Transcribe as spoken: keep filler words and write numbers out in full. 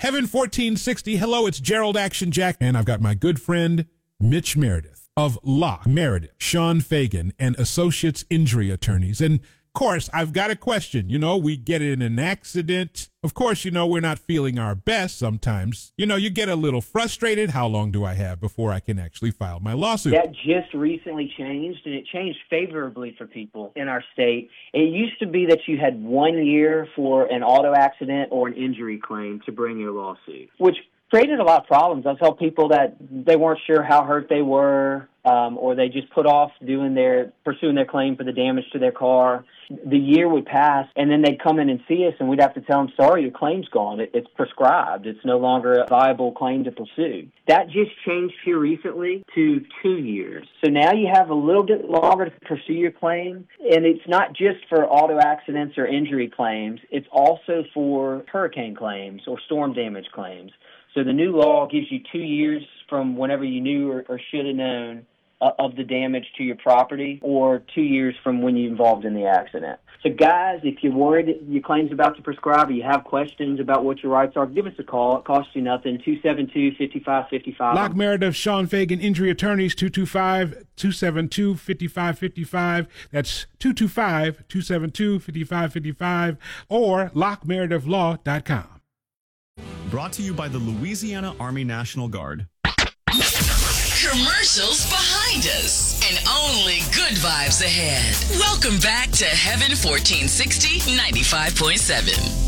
Heaven fourteen sixty. Hello, it's Gerald Action Jack, and I've got my good friend Mitch Meredith of Locke, Meredith, Sean Fagan, and Associates Injury Attorneys. And of course, I've got a question. You know, we get in an accident. Of course, you know, we're not feeling our best sometimes. You know, you get a little frustrated. How long do I have before I can actually file my lawsuit? That just recently changed, and it changed favorably for people in our state. It used to be that you had one year for an auto accident or an injury claim to bring your lawsuit, which created a lot of problems. I tell people that they weren't sure how hurt they were, um, or they just put off doing their pursuing their claim for the damage to their car. The year would pass, and then they'd come in and see us, and we'd have to tell them, sorry, your claim's gone. It, it's prescribed. It's no longer a viable claim to pursue. That just changed here recently to two years. So now you have a little bit longer to pursue your claim, and it's not just for auto accidents or injury claims. It's also for hurricane claims or storm damage claims. So the new law gives you two years from whenever you knew or, or should have known uh, of the damage to your property, or two years from when you involved in the accident. So guys, if you're worried that your claim's about to prescribe or you have questions about what your rights are, give us a call. It costs you nothing, two seven two, five five five five. Locke, Meredith, Sean Fagan, Injury Attorneys, two two five, two seven two, five five five five. That's two two five, two seven two, five five five five, or lock meredith law dot com. Brought to you by the Louisiana Army National Guard. Commercials behind us and only good vibes ahead. Welcome back to Heaven fourteen sixty, ninety-five point seven.